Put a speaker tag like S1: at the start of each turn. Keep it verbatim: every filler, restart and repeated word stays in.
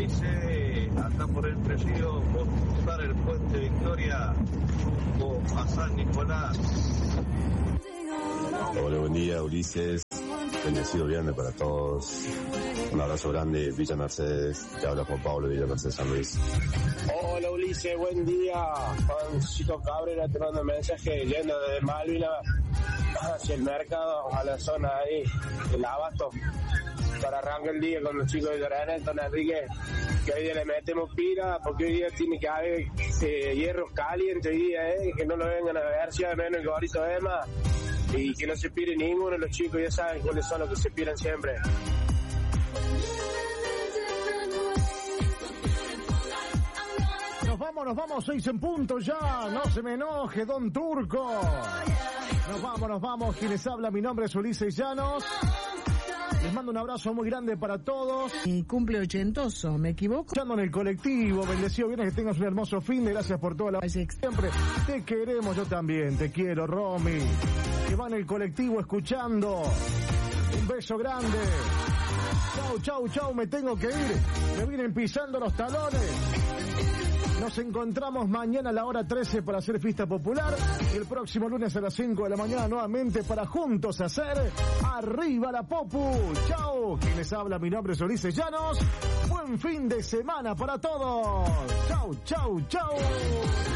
S1: Ulises, anda por el Río, por cruzar el puente Victoria rumbo a San Nicolás.
S2: Hola, buen día, Ulises. Bendecido viernes para todos. Un abrazo grande, Villa Mercedes. Te habla Juan Pablo, Villa Mercedes, San Luis.
S3: Hola, Ulises, buen día. Juancito Cabrera te mando un mensaje yendo desde Malvina hacia el mercado, a la zona ahí, el abasto, para arrancar el día con los chicos de Llorana, Don Enrique, que hoy día le metemos pila, porque hoy día tiene que haber eh, hierro caliente hoy día, eh, que no lo vengan a ver, si menos el gorrito de Emma, y que no se pire ninguno de los chicos, ya saben cuáles son los que se piran siempre.
S4: Nos vamos, nos vamos, seis en punto ya, no se me enoje, Don Turco. Nos vamos, nos vamos, quienes habla, mi nombre es Ulises Llanos. Les mando un abrazo muy grande para todos.
S5: Y cumple ochentoso, ¿me equivoco?
S4: Escuchando en el colectivo, bendecido viernes, que tengas un hermoso fin de gracias por toda la... Siempre te queremos, yo también, te quiero, Romy. Que va en el colectivo escuchando. Un beso grande. Chau, chau, chau, me tengo que ir. Me vienen pisando los talones. Nos encontramos mañana a la hora trece para hacer fiesta popular y el próximo lunes a las cinco de la mañana nuevamente para juntos hacer Arriba la Popu. Chau, quien les habla, mi nombre es Ulises Llanos. Buen fin de semana para todos. Chau, chau, chau.